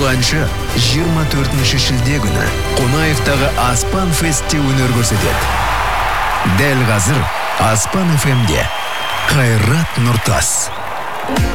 әнші 24 шілде күні Қонаевтағы Аспан Фестте өнер көрсетеді. Дәл қазір Аспан FM-де Қайрат Нұртас.